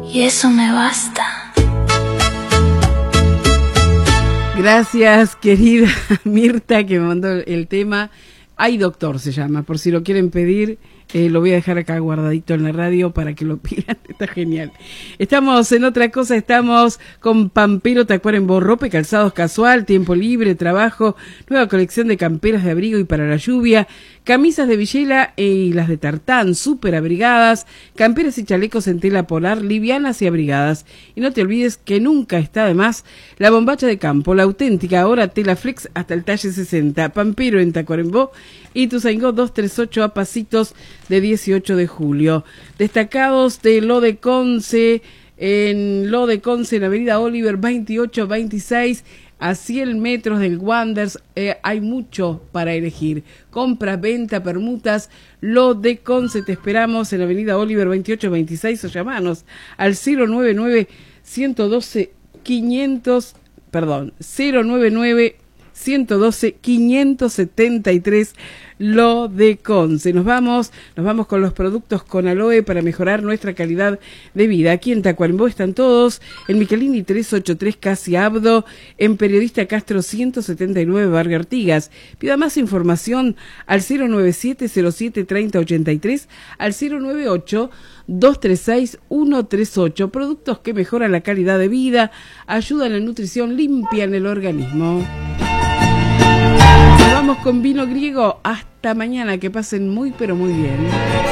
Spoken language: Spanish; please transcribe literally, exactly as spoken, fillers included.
y eso me basta. Gracias, querida Mirta, que me mandó el tema. Ay, doctor se llama, por si lo quieren pedir, eh, lo voy a dejar acá guardadito en la radio para que lo pidan, está genial. Estamos en otra cosa, estamos con Pampero Tacuarembó, ropa y calzados casual, tiempo libre, trabajo, nueva colección de camperas de abrigo y para la lluvia, camisas de Villela y las de tartán, súper abrigadas, camperas y chalecos en tela polar, livianas y abrigadas. Y no te olvides que nunca está de más la bombacha de campo, la auténtica, ahora tela flex hasta el talle sesenta. Pampero en Tacuarembó y Ituzaingó doscientos treinta y ocho a pasitos de dieciocho de julio. Destacados de Lo de Conce, en Lo de Conce, en Avenida Oliver veintiocho veintiséis, a cien metros del Wanders, eh, hay mucho para elegir. Compra, venta, permutas, Lo de Conce, te esperamos en Avenida Oliver veintiocho veintiséis o llamanos al cero nueve nueve, uno uno dos, quinientos, perdón, cero nueve nueve, uno uno dos, quinientos setenta y tres, Lo de Conce. Nos vamos, nos vamos con los productos con aloe para mejorar nuestra calidad de vida. Aquí en Tacuarembó están todos, en Michelini trescientos ochenta y tres, Casi Abdo, en Periodista Castro ciento setenta y nueve, Barrio Artigas. Pida más información al cero nueve siete, cero siete, treinta ochenta y tres, al cero nueve ocho, dos tres seis, uno tres ocho. Productos que mejoran la calidad de vida, ayudan a la nutrición, limpian el organismo. Vamos con Vino Griego. Hasta mañana, que pasen muy pero muy bien.